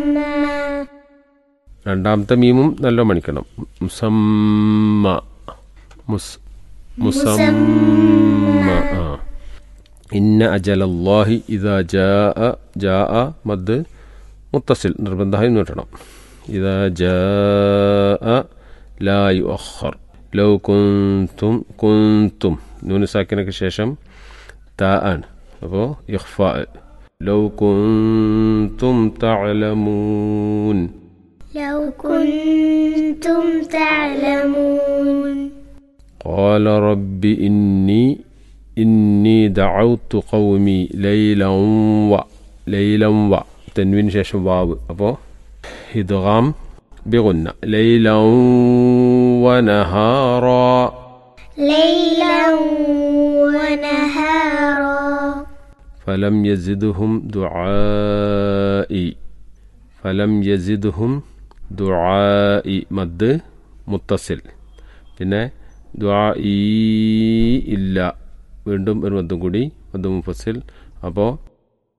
രണ്ടാമത്തെ മീമും നല്ല മണിക്കണം. മുസമ്മ മുസമ്മ. ഇന്ന അജലല്ലാഹി ഇദാ ജാഅ മദ് മുത്തസിൽ നിർബന്ധമായി നീട്ടണം. ഇദാ ജാഅ ലാ യുഅഖർ. ലൗ കുന്തും നൂന് സാക്കിനക്ക് ശേഷം താ ആണ്, അപ്പോൾ ഇഖ്ഫാ. ലൗ കുന്തും തഅലമൂൻ. لو كنتم تعلمون. قال رب إني دعوت قومي ليلا و تنوين شاشة واو أبو إدغام بغنة ليلا ونهارا. ليلا ونهارا. فلم يزدهم ദുആഇ മദ് മുത്തസിൽ. പിന്നെ ദുആഇ ഇല്ല, വീണ്ടും ഒരു മദ്ദും കൂടി, മദ് മുഫസ്സിൽ. അപ്പോൾ